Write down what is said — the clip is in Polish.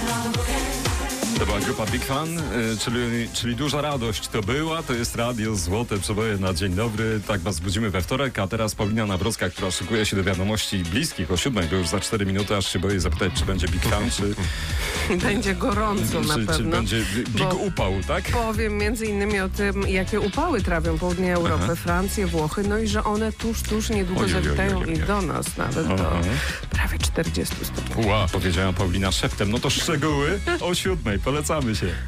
To była grupa Big Fan, czyli duża radość to była. To jest radio Złote Przeboje na dzień dobry. Tak was budzimy we wtorek, a teraz Paulina Nawrocka, która szykuje się do wiadomości bliskich o 7, bo już za 4 minuty, aż się boję zapytać, czy będzie Big Fan, czy... Będzie gorąco na pewno. Czy będzie Big Upał, tak? Powiem między innymi o tym, jakie upały trawią południe Europy, Francję, Włochy, no i że one tuż niedługo zawitają i do nas nawet do prawie 40 stopni. Powiedziała Paulina szeptem. No to szczegóły o 7. Polecamy się.